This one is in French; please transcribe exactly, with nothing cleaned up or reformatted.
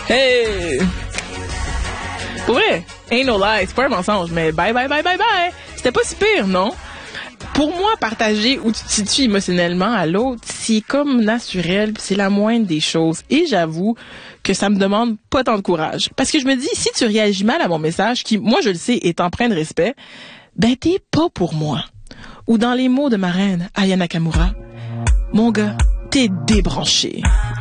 Hey! Pour vrai, ain't no lie, c'est pas un mensonge, mais bye bye bye bye bye. C'était pas si pire, non? Pour moi, partager où tu te situes émotionnellement à l'autre, c'est comme naturel, c'est la moindre des choses. Et j'avoue que ça me demande pas tant de courage. Parce que je me dis, si tu réagis mal à mon message, qui, moi je le sais, est empreint de respect, ben t'es pas pour moi. Ou dans les mots de ma reine, Aya Nakamura, mon gars, t'es débranché.